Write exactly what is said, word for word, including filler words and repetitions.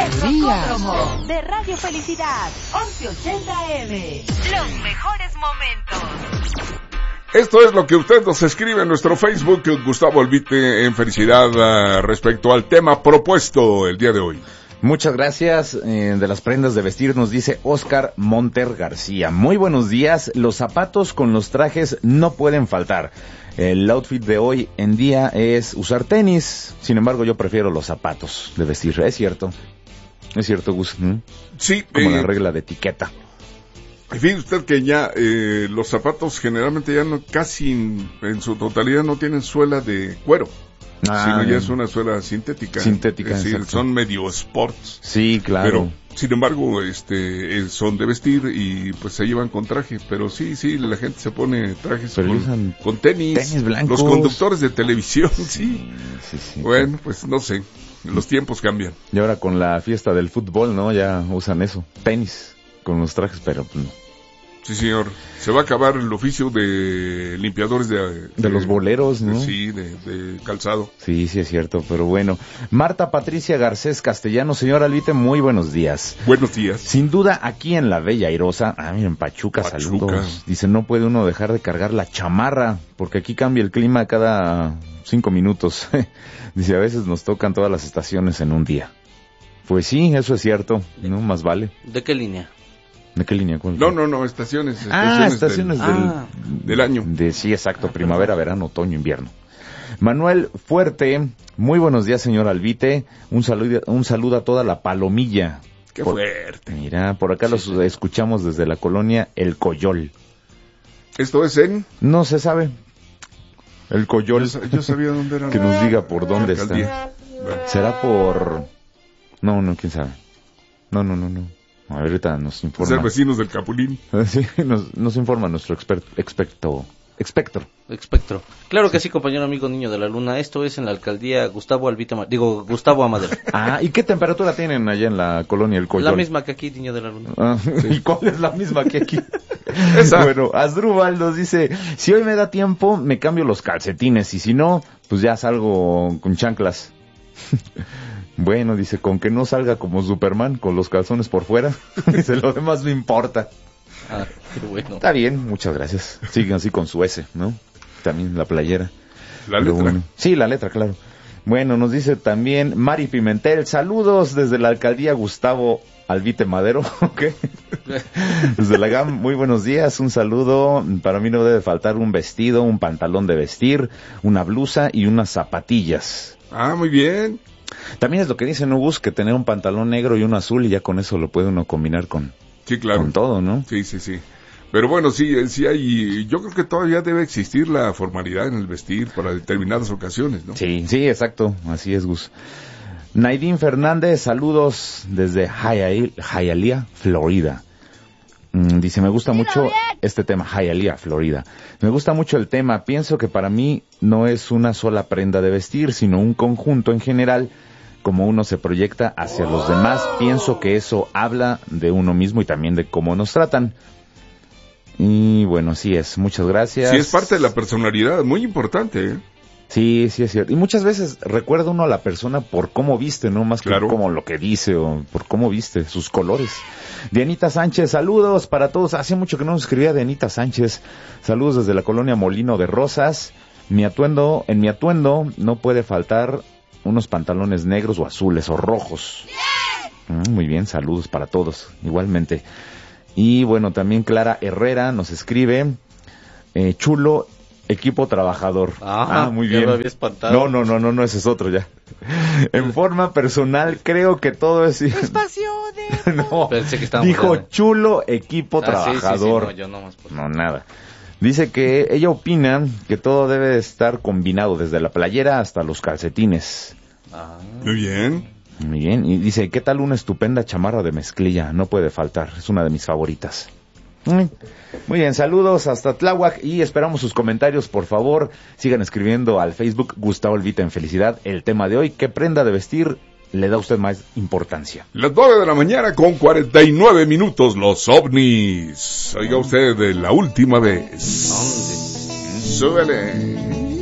Rocódromo de Radio Felicidad, once ochenta A M. Los mejores momentos. Esto es lo que usted nos escribe en nuestro Facebook, Gustavo Albite en Felicidad, uh, respecto al tema propuesto el día de hoy. Muchas gracias. Eh, de las prendas de vestir nos dice Oscar Monter García. Muy buenos días. Los zapatos con los trajes no pueden faltar. El outfit de hoy en día es usar tenis. Sin embargo, yo prefiero los zapatos de vestir. Es cierto. Es cierto, Gus. ¿Mm? Sí. Como eh, la regla de etiqueta. Fíjese usted que ya eh, los zapatos generalmente ya no, casi en, en su totalidad no tienen suela de cuero. Ah, sino ya es una suela sintética. Sintética, es decir, son medio sports. Sí, claro. Pero, sin embargo, este, son de vestir y pues se llevan con traje. Pero sí, sí, la gente se pone trajes con, con tenis. Tenis blancos. Los conductores de televisión, sí. Sí, sí. Bueno, pues no sé, los tiempos cambian. Y ahora con la fiesta del fútbol, ¿no? Ya usan eso, tenis con los trajes, pero pues no. Sí, señor. Se va a acabar el oficio de limpiadores de... De, de los boleros, ¿no? De, sí, de, de calzado. Sí, sí es cierto, pero bueno. Marta Patricia Garcés Castellano, señor Albite, muy buenos días. Buenos días. Sin duda, aquí en la Bella Airosa, ah, miren, Pachuca, Pachuca, saludos. Dice, no puede uno dejar de cargar la chamarra, porque aquí cambia el clima cada cinco minutos. Dice, a veces nos tocan todas las estaciones en un día. Pues sí, eso es cierto, ¿no? Más vale. ¿De qué línea? ¿De qué línea? ¿Cuál? No, no, no, estaciones. estaciones ah, estaciones del, del, ah. del año. De, sí, exacto, primavera, verano, otoño, invierno. Manuel Fuerte, muy buenos días, señor Albite. Un saludo, un saludo a toda la palomilla. Qué por, fuerte. Mira, por acá sí, los sí. escuchamos desde la colonia El Coyol. ¿Esto es en? No se sabe. El Coyol. Yo, yo sabía dónde era. Que nos diga por dónde está. Bueno. ¿Será por...? No, no, quién sabe. No, no, no, no. Ahorita nos informa. Ser vecinos del Capulín. Sí, nos, nos informa nuestro experto, experto, espectro. Espectro. Claro que sí, compañero amigo Niño de la Luna. Esto es en la alcaldía Gustavo Albita, digo, Gustavo Amadero. Ah, ¿y qué temperatura tienen allá en la colonia El Coyol? La misma que aquí, Niño de la Luna. Ah, sí. ¿Y cuál es la misma que aquí? Esa. Bueno, Asdrúbal nos dice, si hoy me da tiempo, me cambio los calcetines, y si no, pues ya salgo con chanclas. Bueno, dice, con que no salga como Superman, con los calzones por fuera, dice, lo demás no importa. Ah, qué bueno. Está bien, muchas gracias. Siguen así con su S, ¿no? También la playera. La letra. Bueno, sí, la letra, claro. Bueno, nos dice también Mari Pimentel, saludos desde la alcaldía Gustavo Albite Madero, ¿ok? Desde la G A M, muy buenos días, un saludo. Para mí no debe faltar un vestido, un pantalón de vestir, una blusa y unas zapatillas. Ah, muy bien. También es lo que dice Nubus, que tener un pantalón negro y uno azul y ya con eso lo puede uno combinar con, sí, claro. con todo, ¿no? Sí, sí, sí. Pero bueno, sí, sí hay, yo creo que todavía debe existir la formalidad en el vestir para determinadas ocasiones, ¿no? Sí, sí, exacto, así es, Gus. Naidín Fernández, saludos desde Hialeah, Florida. Mm, dice, me gusta mucho este tema, Hialeah, Florida. Me gusta mucho el tema, pienso que para mí no es una sola prenda de vestir, sino un conjunto en general, como uno se proyecta hacia los demás. Pienso que eso habla de uno mismo y también de cómo nos tratan. Y bueno, sí es, muchas gracias. Sí, es parte de la personalidad, muy importante, ¿eh? Sí, sí es cierto. Y muchas veces recuerda uno a la persona por cómo viste, no más que claro. como lo que dice o por cómo viste, sus colores. Dianita Sánchez, saludos para todos. Hace mucho que no nos escribía Dianita Sánchez. Saludos desde la colonia Molino de Rosas. Mi atuendo, en mi atuendo no puede faltar unos pantalones negros o azules o rojos. Mm, muy bien, saludos para todos, igualmente. Y bueno, también Clara Herrera nos escribe, eh, chulo equipo trabajador. Ah, ah muy bien. Me había espantado. No, no, no, no, no, ese es otro ya. En forma personal, creo que todo es... Espacio de... No, pensé que dijo ya... chulo equipo ah, trabajador. Sí, sí, sí, no, yo no, más por... no, nada. Dice que ella opina que todo debe estar combinado, desde la playera hasta los calcetines. Ah. Muy bien. Muy bien. Y dice, ¿qué tal una estupenda chamarra de mezclilla? No puede faltar, es una de mis favoritas. Muy bien, saludos hasta Tláhuac y esperamos sus comentarios, por favor. Sigan escribiendo al Facebook Gustavo Albita en Felicidad. El tema de hoy, ¿qué prenda de vestir le da a usted más importancia? Las nueve de la mañana con cuarenta y nueve minutos, los ovnis. Oiga usted de la última vez. ¿Dónde? Súbele.